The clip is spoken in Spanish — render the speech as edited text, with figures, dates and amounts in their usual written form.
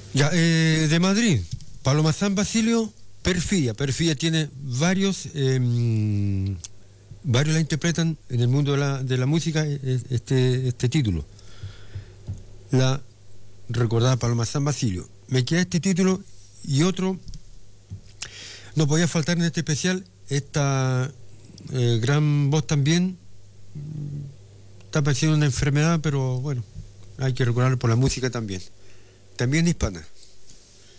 Ya, de Madrid, Paloma San Basilio, Perfidia. Perfidia tiene varios la interpretan en el mundo de la música, este título. La recordada Paloma San Basilio. Me queda este título y otro. No podía faltar en este especial esta gran voz también. Está pareciendo una enfermedad, pero bueno, hay que recordarlo por la música también. También hispana.